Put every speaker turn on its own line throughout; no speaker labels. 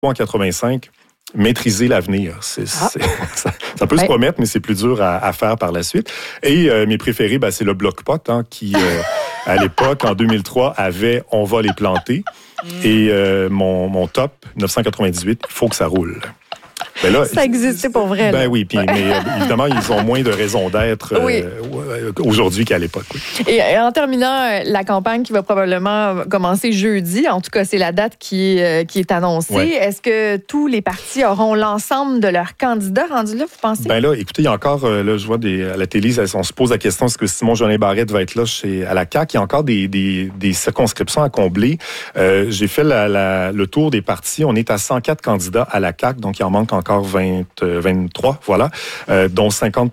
en 85, maîtriser l'avenir. Ça peut se promettre, mais c'est plus dur à faire par la suite. Et mes préférés, c'est le Bloc-Pot, qui, à l'époque, en 2003, avait « On va les planter ». Et mon top, 998, il faut que ça roule. Ben là,
ça existait pour vrai.
Ben oui, mais évidemment, ils ont moins de raisons d'être aujourd'hui qu'à l'époque. Oui.
Et en terminant, la campagne qui va probablement commencer jeudi, en tout cas, c'est la date qui est annoncée. Ouais. Est-ce que tous les partis auront l'ensemble de leurs candidats rendus là, vous pensez? Ben
là, écoutez, il y a encore, là, je vois à la télé, on se pose la question, est-ce que Simon-Jolin Barrette va être là à la CAQ? Il y a encore des circonscriptions à combler. J'ai fait le tour des partis. On est à 104 candidats à la CAQ, donc il en manque encore 23, voilà, dont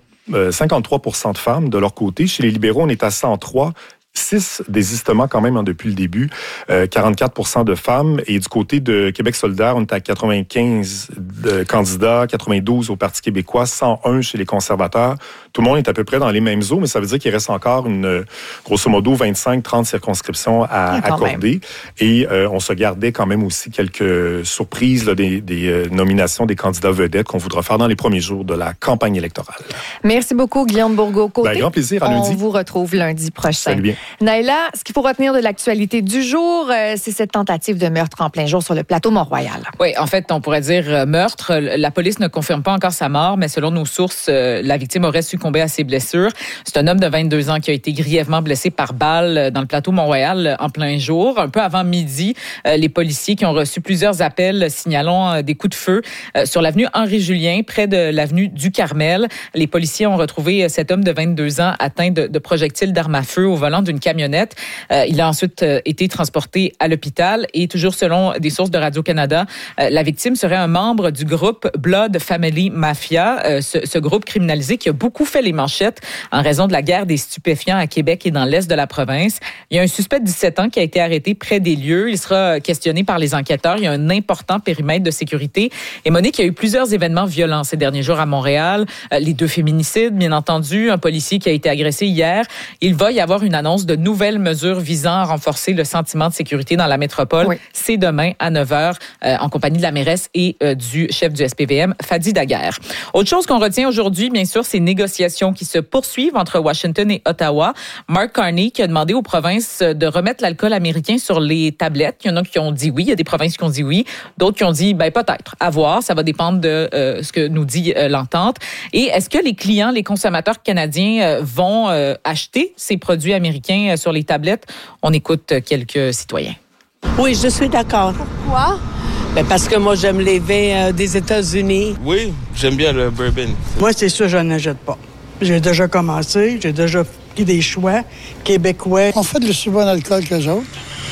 53% de femmes de leur côté. Chez les libéraux, on est à 103. 6 désistements quand même depuis le début, 44% de femmes. Et du côté de Québec solidaire, on est à 95 candidats, 92 au Parti québécois, 101 chez les conservateurs. Tout le monde est à peu près dans les mêmes eaux, mais ça veut dire qu'il reste encore grosso modo, 25-30 circonscriptions à accorder. Et on se gardait quand même aussi quelques surprises là, des nominations des candidats vedettes qu'on voudra faire dans les premiers jours de la campagne électorale.
Merci beaucoup, Guillaume Bourgault-Côté.
Grand plaisir, à lundi.
On vous retrouve lundi prochain.
Salut bien.
Naïla, ce qu'il faut retenir de l'actualité du jour, c'est cette tentative de meurtre en plein jour sur le plateau Mont-Royal.
Oui, en fait, on pourrait dire meurtre. La police ne confirme pas encore sa mort, mais selon nos sources, la victime aurait succombé à ses blessures. C'est un homme de 22 ans qui a été grièvement blessé par balle dans le plateau Mont-Royal en plein jour. Un peu avant midi, les policiers qui ont reçu plusieurs appels signalant des coups de feu sur l'avenue Henri-Julien, près de l'avenue du Carmel. Les policiers ont retrouvé cet homme de 22 ans atteint de projectiles d'armes à feu au volant d'une camionnette. Il a ensuite été transporté à l'hôpital et toujours selon des sources de Radio-Canada, la victime serait un membre du groupe Blood Family Mafia, ce groupe criminalisé qui a beaucoup fait les manchettes en raison de la guerre des stupéfiants à Québec et dans l'est de la province. Il y a un suspect de 17 ans qui a été arrêté près des lieux. Il sera questionné par les enquêteurs. Il y a un important périmètre de sécurité. Et Monique, il y a eu plusieurs événements violents ces derniers jours à Montréal. Les 2 féminicides, bien entendu, un policier qui a été agressé hier. Il va y avoir une annonce de nouvelles mesures visant à renforcer le sentiment de sécurité dans la métropole. Oui. C'est demain à 9h en compagnie de la mairesse et du chef du SPVM, Fadi Daguerre. Autre chose qu'on retient aujourd'hui, bien sûr, ces négociations qui se poursuivent entre Washington et Ottawa. Mark Carney qui a demandé aux provinces de remettre l'alcool américain sur les tablettes. Il y en a qui ont dit oui, il y a des provinces qui ont dit oui, d'autres qui ont dit peut-être, à voir, ça va dépendre de ce que nous dit l'entente. Et est-ce que les clients, les consommateurs canadiens vont acheter ces produits américains sur les tablettes? On écoute quelques citoyens.
Oui, je suis d'accord.
Pourquoi?
Parce que moi, j'aime les vins des États-Unis.
Oui, j'aime bien le bourbon.
Moi, c'est sûr, je n'achète pas. J'ai déjà commencé, j'ai déjà pris des choix québécois.
On fait de aussi bon alcool qu'eux autres.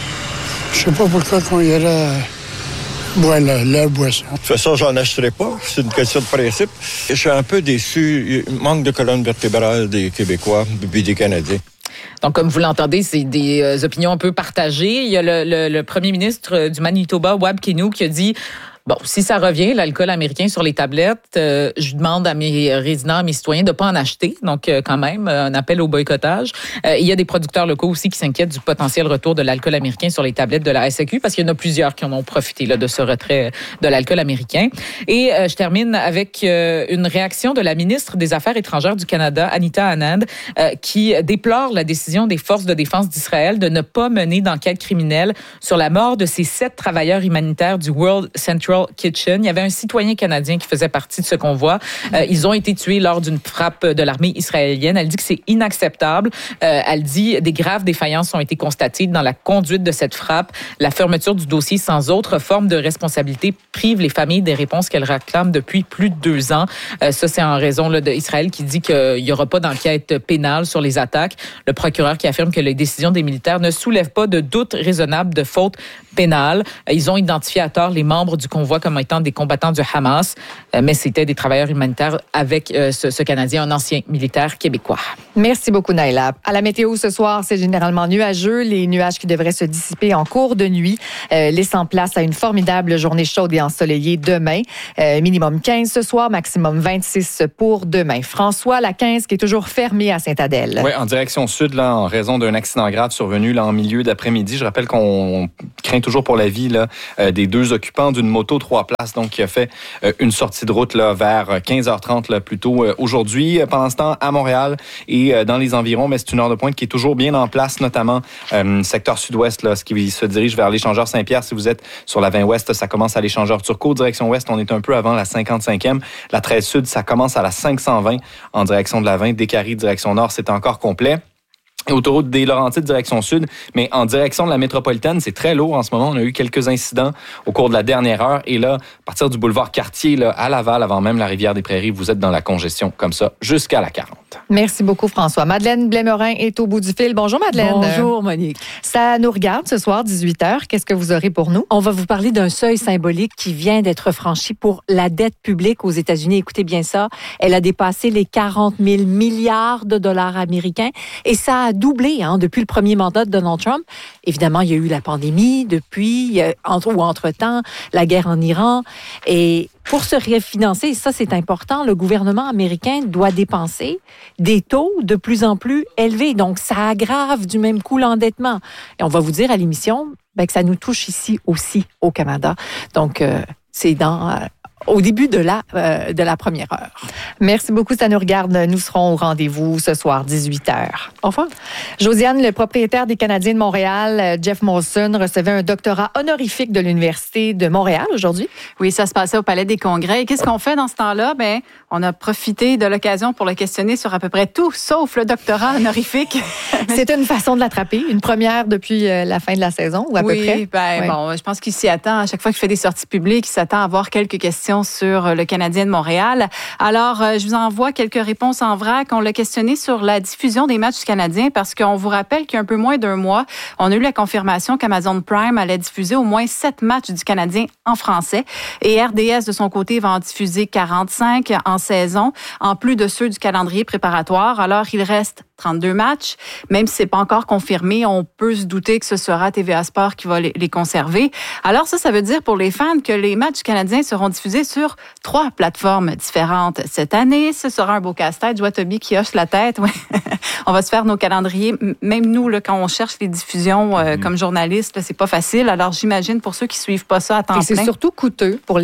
Je sais pas pourquoi qu'on irait boire leur boisson.
De toute façon, j'en achèterai pas. C'est une question de principe. Je suis un peu déçu. Il manque de colonne vertébrale des Québécois et des Canadiens.
Donc, comme vous l'entendez, c'est des opinions un peu partagées. Il y a le premier ministre du Manitoba, Wab Kinew, qui a dit... Bon, si ça revient, l'alcool américain sur les tablettes, je demande à mes résidents, à mes citoyens de ne pas en acheter. Donc, quand même, un appel au boycottage. Il y a des producteurs locaux aussi qui s'inquiètent du potentiel retour de l'alcool américain sur les tablettes de la SAQ parce qu'il y en a plusieurs qui en ont profité là, de ce retrait de l'alcool américain. Et je termine avec une réaction de la ministre des Affaires étrangères du Canada, Anita Anand, qui déplore la décision des forces de défense d'Israël de ne pas mener d'enquête criminelle sur la mort de ces 7 travailleurs humanitaires du World Central Kitchen. Il y avait un citoyen canadien qui faisait partie de ce convoi. Ils ont été tués lors d'une frappe de l'armée israélienne. Elle dit que c'est inacceptable. Elle dit des graves défaillances ont été constatées dans la conduite de cette frappe. La fermeture du dossier sans autre forme de responsabilité prive les familles des réponses qu'elles réclament depuis plus de 2 ans. Ça, c'est en raison d'Israël qui dit qu'il n'y aura pas d'enquête pénale sur les attaques. Le procureur qui affirme que les décisions des militaires ne soulèvent pas de doute raisonnable de faute pénale. Ils ont identifié à tort les membres du convoi comme étant des combattants du Hamas, mais c'était des travailleurs humanitaires avec ce Canadien, un ancien militaire québécois.
Merci beaucoup, Naïla. À la météo ce soir, c'est généralement nuageux. Les nuages qui devraient se dissiper en cours de nuit, laissant place à une formidable journée chaude et ensoleillée demain. Minimum 15 ce soir, maximum 26 pour demain. François, la 15 qui est toujours fermée à Sainte-Adèle.
Oui, en direction sud, là, en raison d'un accident grave survenu là, en milieu d'après-midi. Je rappelle qu'on craint toujours pour la vie là, des 2 occupants d'une moto Auto 3 places, donc qui a fait une sortie de route là, vers 15h30 là, plus tôt aujourd'hui. Pendant ce temps, à Montréal et dans les environs, mais c'est une heure de pointe qui est toujours bien en place, notamment secteur sud-ouest, là, ce qui se dirige vers l'échangeur Saint-Pierre. Si vous êtes sur la 20 ouest, ça commence à l'échangeur Turcot. Direction ouest, on est un peu avant la 55e. La 13 sud, ça commence à la 520 en direction de la 20. Décarie, direction nord, c'est encore complet. Autoroute des Laurentides, direction sud, mais en direction de la métropolitaine, c'est très lourd en ce moment. On a eu quelques incidents au cours de la dernière heure. Et là, à partir du boulevard Cartier, là, à Laval, avant même la Rivière-des-Prairies, vous êtes dans la congestion comme ça jusqu'à la 40.
Merci beaucoup, François. Madeleine Blais-Morin est au bout du fil. Bonjour, Madeleine.
Bonjour, Monique.
Ça nous regarde ce soir, 18h. Qu'est-ce que vous aurez pour nous?
On va vous parler d'un seuil symbolique qui vient d'être franchi pour la dette publique aux États-Unis. Écoutez bien ça. Elle a dépassé les 40 000 milliards de dollars américains et ça a doublé depuis le premier mandat de Donald Trump. Évidemment, il y a eu la pandémie depuis, entre-temps, la guerre en Iran. Et pour se refinancer, ça c'est important, le gouvernement américain doit dépenser des taux de plus en plus élevés. Donc, ça aggrave du même coup l'endettement. Et on va vous dire à l'émission que ça nous touche ici aussi au Canada. Donc, c'est au début de la première heure.
Merci beaucoup, ça nous regarde. Nous serons au rendez-vous ce soir, 18h.
Au revoir.
Josiane, le propriétaire des Canadiens de Montréal, Jeff Molson, recevait un doctorat honorifique de l'Université de Montréal aujourd'hui.
Oui, ça se passait au Palais des Congrès. Et qu'est-ce qu'on fait dans ce temps-là? On a profité de l'occasion pour le questionner sur à peu près tout, sauf le doctorat honorifique.
C'est une façon de l'attraper, une première depuis la fin de la saison, ou à peu près?
Bon, je pense qu'il s'y attend. À chaque fois qu'il fait des sorties publiques, il s'attend à avoir quelques questions sur le Canadien de Montréal. Alors, je vous envoie quelques réponses en vrac. On l'a questionné sur la diffusion des matchs du Canadien parce qu'on vous rappelle qu'il y a un peu moins d'un mois, on a eu la confirmation qu'Amazon Prime allait diffuser au moins 7 matchs du Canadien en français. Et RDS, de son côté, va en diffuser 45 en saison, en plus de ceux du calendrier préparatoire. Alors, il reste 32 matchs. Même si c'est pas encore confirmé, on peut se douter que ce sera TVA Sport qui va les conserver. Alors ça veut dire pour les fans que les matchs canadiens seront diffusés sur 3 plateformes différentes cette année. Ce sera un beau casse-tête. Je vois Toby qui hoche la tête. Ouais. On va se faire nos calendriers. Même nous, là, quand on cherche les diffusions comme journaliste, c'est pas facile. Alors j'imagine pour ceux qui suivent pas ça à temps plein.
C'est surtout coûteux pour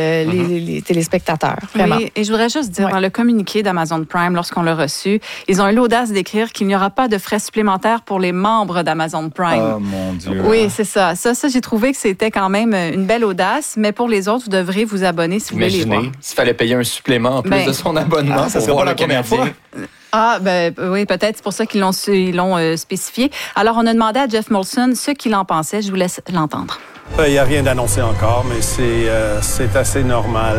les téléspectateurs. Vraiment.
Oui, et je voudrais juste dire, dans le communiqué d'Amazon Prime, lorsqu'on l'a reçu, ils ont eu l'audace d'écrire qu'il n'y aura pas de frais supplémentaires pour les membres d'Amazon Prime.
Oh mon Dieu.
Oui, c'est ça. Ça, j'ai trouvé que c'était quand même une belle audace, mais pour les autres, vous devrez vous abonner si vous voulez les voir.
Imaginez, s'il fallait payer un supplément en plus de son abonnement pour voir le Canadien.
Oui, peut-être. C'est pour ça qu'ils l'ont spécifié. Alors, on a demandé à Jeff Molson ce qu'il en pensait. Je vous laisse l'entendre.
Il n'y a rien d'annoncé encore, mais c'est assez normal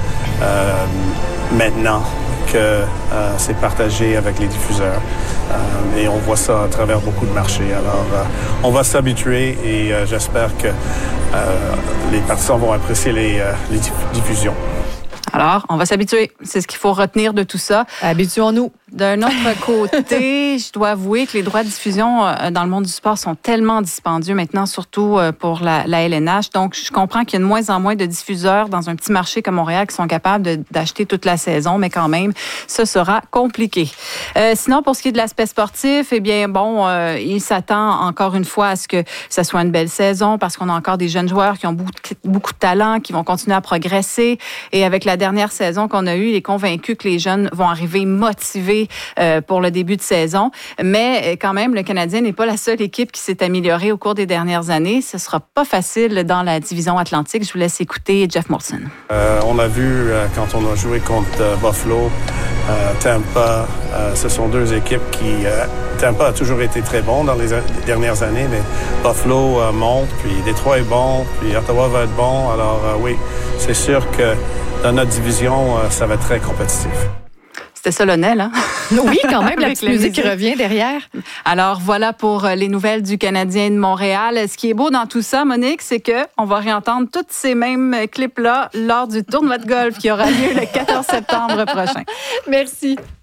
maintenant que c'est partagé avec les diffuseurs. Et on voit ça à travers beaucoup de marchés. Alors, on va s'habituer et j'espère que les partisans vont apprécier les diffusions.
Alors, on va s'habituer. C'est ce qu'il faut retenir de tout ça.
Habituons-nous.
D'un autre côté, je dois avouer que les droits de diffusion dans le monde du sport sont tellement dispendieux maintenant, surtout pour la LNH. Donc, je comprends qu'il y a de moins en moins de diffuseurs dans un petit marché comme Montréal qui sont capables d'acheter toute la saison, mais quand même, ce sera compliqué. Sinon, pour ce qui est de l'aspect sportif, il s'attend encore une fois à ce que ça soit une belle saison parce qu'on a encore des jeunes joueurs qui ont beaucoup de talent, qui vont continuer à progresser. Et avec la dernière saison qu'on a eue, il est convaincu que les jeunes vont arriver motivés pour le début de saison. Mais quand même, le Canadien n'est pas la seule équipe qui s'est améliorée au cours des dernières années. Ce ne sera pas facile dans la division Atlantique. Je vous laisse écouter Jeff Molson.
On a vu quand on a joué contre Buffalo, Tampa, ce sont deux équipes qui... Tampa a toujours été très bon dans les dernières années, mais Buffalo monte, puis Détroit est bon, puis Ottawa va être bon. Alors oui, c'est sûr que dans notre division, ça va être très compétitif.
C'était solennel, hein?
Oui, quand même, la petite musique qui revient derrière.
Alors, voilà pour les nouvelles du Canadien de Montréal. Ce qui est beau dans tout ça, Monique, c'est qu'on va réentendre tous ces mêmes clips-là lors du tournoi de golf qui aura lieu le 14 septembre prochain.
Merci.